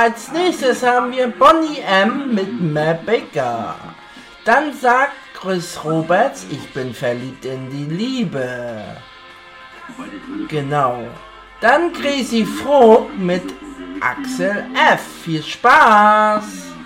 als nächstes haben wir Bonnie M. mit Matt Baker. Dann sagt Chris Roberts, ich bin verliebt in die Liebe. Genau. Dann Crazy Frog mit Axel F. Viel Spaß!